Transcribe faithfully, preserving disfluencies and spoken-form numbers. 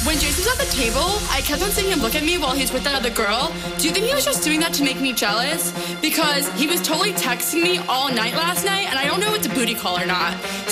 When Jason was at the table, I kept on seeing him look at me while he's with that other girl. Do you think he was just doing that to make me jealous? Because he was totally texting me all night last night, and I don't know if it's a booty call or not.